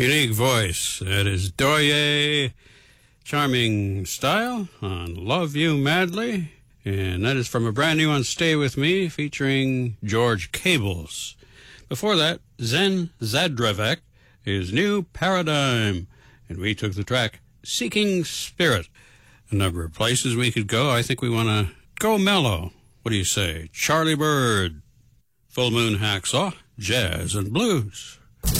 Unique voice. That is Doye. Charming style on Love You Madly. And that is from a brand new one, Stay With Me, featuring George Cables. Before that, Zen Zadravek, his new Paradigm. And we took the track Seeking Spirit. A number of places we could go. I think we want to go mellow. What do you say? Charlie Bird, Full Moon Hacksaw, Jazz and Blues.